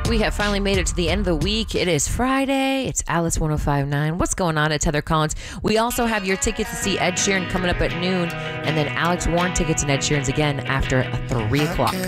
We have finally made it to the end of the week. It is Friday. It's Alice 1059. What's going on? It's Heather Collins. We also have your tickets to see Ed Sheeran coming up at noon, and then Alex Warren tickets and Ed Sheeran's again after 3 o'clock.